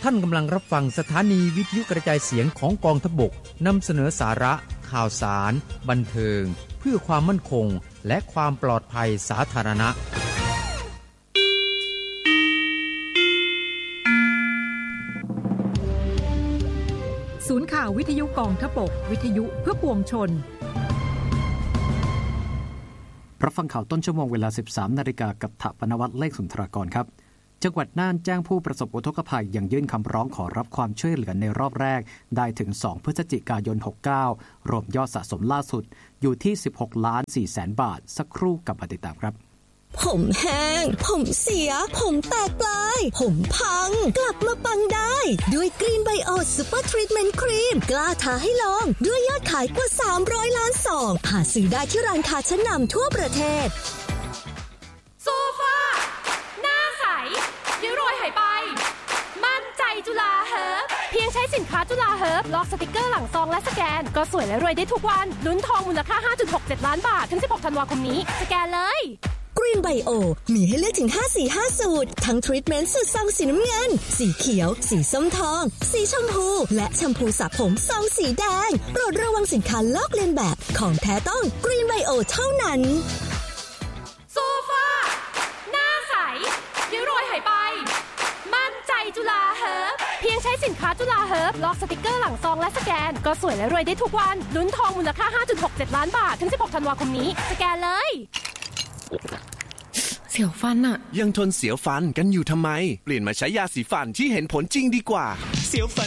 ท่านกำลังรับฟังสถานีวิทยุกระจายเสียงของกองทัพบกนำเสนอสาระข่าวสารบันเทิงเพื่อความมั่นคงและความปลอดภัยสาธารณะศูนย์ข่าววิทยุกองทัพบกวิทยุเพื่อปวงชนรับฟังข่าวต้นชั่วโมงเวลา 13 นาฬิกากับถปนวัฒน์เลขสุนทรากรครับจังหวัดน่านแจ้งผู้ประสบอุทกภัยยังยื่นคำร้องขอรับความช่วยเหลือในรอบแรกได้ถึง2พฤศจิกายน69รวมยอดสะสมล่าสุดอยู่ที่ 16,400,000 บาทสักครู่กับมาติดตามครับผมแห้งผมเสียผมแตกปลายผมพังกลับมาปังได้ด้วยกรีนไบโอซูเปอร์ทรีทเมนต์ครีมกล้าท้าให้ลองด้วยยอดขายกว่า300 ล้านซองหาซื้อได้ที่ร้านค้าชั้นนำทั่วประเทศโซฟาหน้าใสริ้วรอยหายไปมั่นใจจุฬาเฮิร์บเพียงใช้สินค้าจุฬาเฮิร์บลอกสติกเกอร์หลังซองและสแกนก็สวยและรวยได้ทุกวันลุ้นทองมูลค่า 5.67 ล้านบาทถึง16ธันวาคมนี้สแกนเลยกรีนไบโอมีให้เลือกถึง5สูตรทั้งทรีทเมนต์สูตรซองสีน้ำเงินสีเขียวสีส้มทองสีชมพูและแชมพูสระผมซองสีแดงโปรดระวังสินค้าลอกเลียนแบบของแท้ต้องกรีนไบโอเท่านั้นโซฟาหน้าใสริ้วรอยหายไปมั่นใจจุฬาเฮิร์บเพียงใช้สินค้าจุฬาเฮิร์บลอกสติกเกอร์หลังซองและสแกนก็สวยและรวยได้ทุกวันลุ้นทองมูลค่า 5.67 ล้านบาทถึง16ธันวาคมนี้สแกนเลยเสียวฟันอะยังทนเสียวฟันกันอยู่ทำไมเปลี่ยนมาใช้ยาสีฟันที่เห็นผลจริงดีกว่าเสียวฟัน